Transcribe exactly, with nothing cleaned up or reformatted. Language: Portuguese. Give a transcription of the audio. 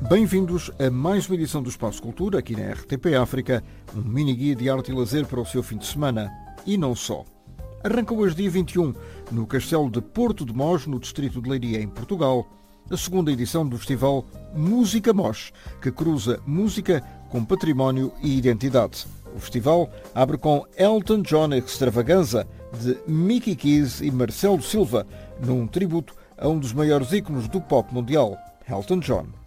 Bem-vindos a mais uma edição do Espaço Cultura, aqui na R T P África, um mini-guia de arte e lazer para o seu fim de semana. E não só. Arranca hoje, dia vinte e um, no Castelo de Porto de Mós, no distrito de Leiria, em Portugal, a segunda edição do festival Música Mós, que cruza música com património e identidade. O festival abre com Elton John Extravaganza, de Mickey Keys e Marcelo Silva, num tributo a um dos maiores ícones do pop mundial, Elton John.